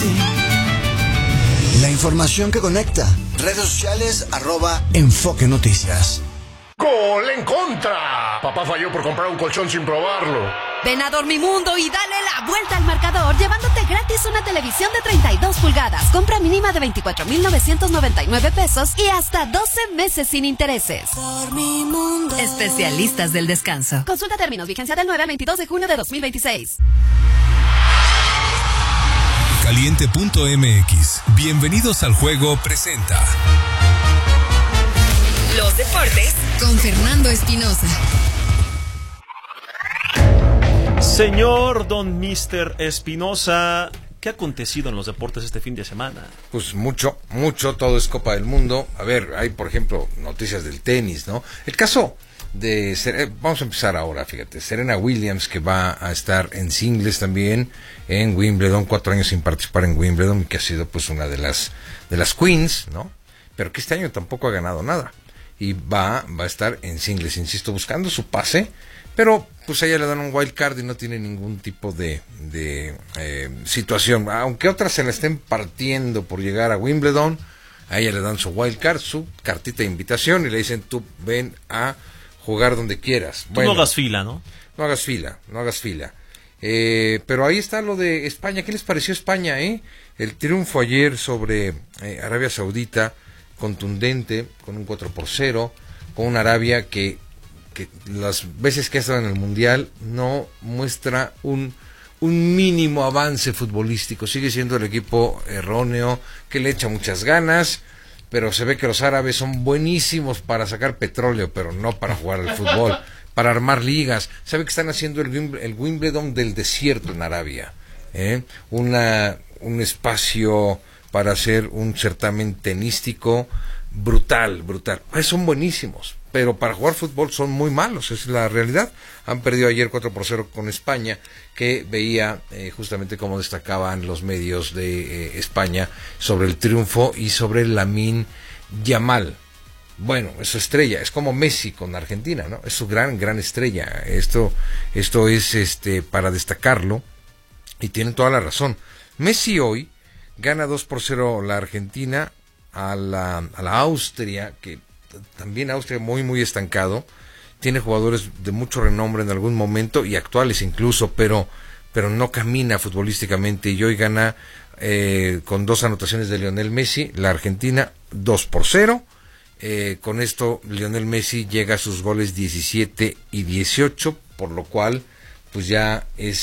La información que conecta. Redes sociales @Enfoque Noticias. ¡Gol en contra! Papá falló por comprar un colchón sin probarlo. Ven a Dormimundo y dale la vuelta al marcador llevándote gratis una televisión de 32 pulgadas. Compra mínima de 24,999 pesos y hasta 12 meses sin intereses. Dormimundo. Especialistas del descanso. Consulta términos. Vigencia del 9 al 22 de junio de 2026. Caliente.mx. Bienvenidos al juego presenta Los deportes con Fernando Espinosa. Señor Don Mister Espinosa, ¿qué ha acontecido en los deportes este fin de semana? Pues mucho, todo es Copa del Mundo. A ver, hay por ejemplo noticias del tenis, ¿no? El caso de vamos a empezar ahora, fíjate, Serena Williams, que va a estar en singles también en Wimbledon, 4 años sin participar en Wimbledon, que ha sido pues una de las queens, ¿no? Pero que este año tampoco ha ganado nada. Y va a estar en singles, insisto, buscando su pase, pero pues a ella le dan un wild card y no tiene ningún tipo de situación. Aunque otras se la estén partiendo por llegar a Wimbledon, a ella le dan su wild card, su cartita de invitación y le dicen, tú ven a jugar donde quieras. Tú no hagas fila, ¿no? No hagas fila. Pero ahí está lo de España. ¿Qué les pareció España, El triunfo ayer sobre Arabia Saudita, contundente, con un 4-0, con una Arabia que las veces que ha estado en el Mundial no muestra un mínimo avance futbolístico. Sigue siendo el equipo erróneo, que le echa muchas ganas, pero se ve que los árabes son buenísimos para sacar petróleo, pero no para jugar al fútbol, para armar ligas. Sabe que están haciendo el Wimbledon del desierto en Arabia, un espacio para hacer un certamen tenístico brutal. Son buenísimos, pero para jugar fútbol son muy malos, es la realidad. Han perdido ayer 4-0 con España, que veía justamente cómo destacaban los medios de España sobre el triunfo y sobre Lamine Yamal. Bueno, es su estrella, es como Messi con Argentina, ¿no? Es su gran estrella. Esto es para destacarlo, y tienen toda la razón. Messi hoy gana 2-0 la Argentina a la Austria, que también Austria muy estancado, tiene jugadores de mucho renombre en algún momento y actuales incluso, pero no camina futbolísticamente, y hoy gana con 2 anotaciones de Lionel Messi, la Argentina 2-0. Con esto Lionel Messi llega a sus goles 17 y 18, por lo cual pues ya es